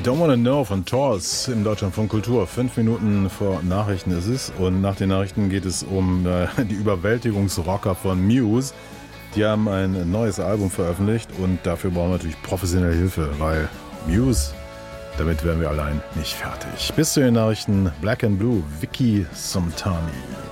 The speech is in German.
I Don't Wanna Know von Tors im Deutschlandfunk Kultur. 5 Minuten vor Nachrichten ist es. Und nach den Nachrichten geht es um die Überwältigungsrocker von Muse. Die haben ein neues Album veröffentlicht und dafür brauchen wir natürlich professionelle Hilfe, weil Muse, damit wären wir allein nicht fertig. Bis zu den Nachrichten Black and Blue, Vicky Somtani.